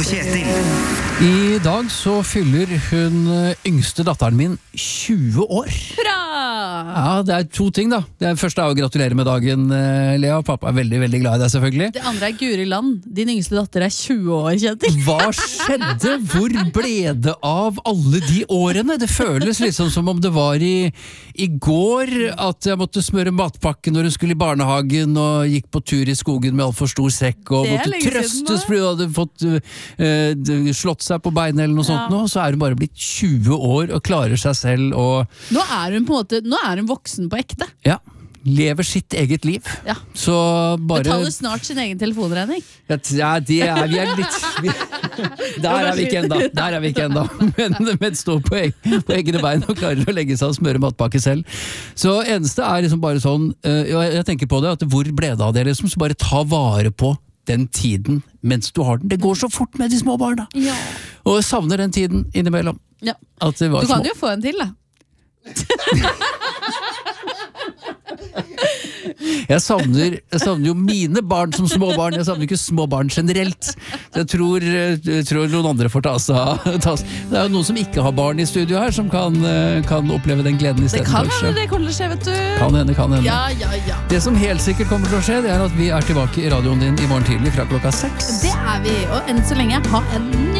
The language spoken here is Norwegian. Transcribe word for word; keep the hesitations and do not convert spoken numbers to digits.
og Kjetil. I dag så fyller hun yngste datteren min tjue år. Hurra! Ja, det er to ting da. Det første er å gratulere med dagen, Lea. Pappa er veldig, veldig glad i deg, selvfølgelig. Det andre er Guri Land. Din yngste datter er tjue år, Kjetil. Hva skjedde? Hvor ble det av alle de årene? Det føles liksom som om det var i, i går at jeg måtte smøre matpakke når hun skulle i barnehagen og gikk på tur i skogen med alt for stor sekk og måtte trøstes fordi hun hadde fått uh, slått seg på beinet eller noe sånt. Ja. Nå, så er hun bare blitt tjue år og klarer seg selv. Og nå er hun på en måte, nå er hun voksen på ekte. Ja, lever sitt eget liv. Ja. Så bare... Betaler snart sin egen telefonregning. Ja, det er, vi er litt... Vi, der er vi ikke enda, der er vi ikke enda. Men, men stå på, eg, på egne bein og klarer å legge seg og smøre matpakke selv. Så eneste er liksom bare sånn, uh, jeg tenker på det, at hvor ble det av det liksom, så bare ta vare på den tiden mens du har den. Det går så fort med de små barna. Ja. Og jeg savner den tiden innimellom. Ja. At det var du kan små. jo få en til da. Jeg savner, jeg savner jo mine barn som små barn. Jeg savner ikke små barn generelt. Jeg tror, jeg tror noen andre får ta seg. Ta, det er jo noen som ikke har barn i studio her, som kan, kan oppleve den gleden i stedet. Det kan hende, det kommer til å skje, vet du. Kan hende, kan hende. Ja, ja, ja. Det som helt sikkert kommer til å skje, det er at vi er tilbake i radioen din i morgen tidlig fra klokka seks. Det er vi, og enn så lenge ha en